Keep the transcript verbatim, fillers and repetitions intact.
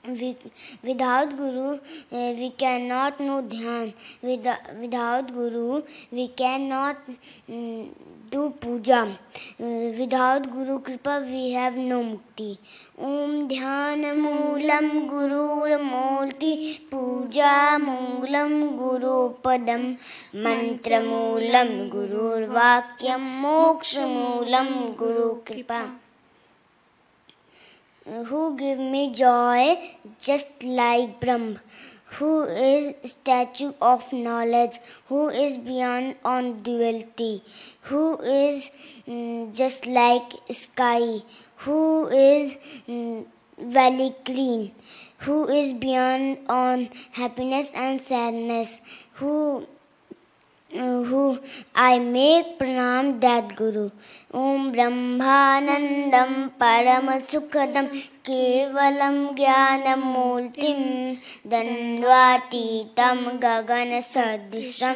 We, without Guru, uh, we cannot know Dhyan. Without, without Guru, we cannot um, do puja. Uh, without Guru Kripa, we have no mukti. Om Dhyan Moolam Gurur Multi Puja Moolam Guru Padam Mantra Moolam Gurur Vakyam Moksha Moolam Guru Kripa. Who give me joy just like Brahm, who is statue of knowledge, who is beyond on duality, who is mm, just like sky, who is mm, very clean, who is beyond on happiness and sadness, who Uh, who I make pranam that Guru. Om Brahmanandam Paramasukhadam Kevalam Jnanam Multim Dandvatitam Gagana Sadisham